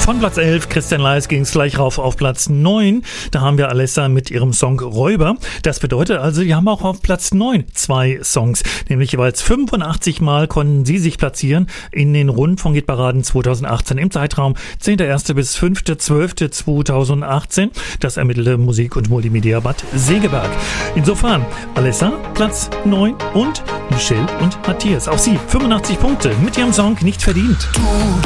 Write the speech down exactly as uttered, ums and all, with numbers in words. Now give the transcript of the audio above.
Von Platz elf, Christian Leis, ging es gleich rauf auf Platz neun. Da haben wir Alessa mit ihrem Song Räuber. Das bedeutet also, wir haben auch auf Platz neun zwei Songs. Nämlich jeweils fünfundachtzig Mal konnten sie sich platzieren in den Rundfunkparaden zweitausendachtzehn im Zeitraum zehnter erster bis fünfter zwölfter zweitausendachtzehn. Das ermittelte Musik- und Multimedia Bad Segeberg. Insofern Alessa Platz neun und Michelle und Matthias. Auch sie fünfundachtzig Punkte mit ihrem Song Nicht verdient. Du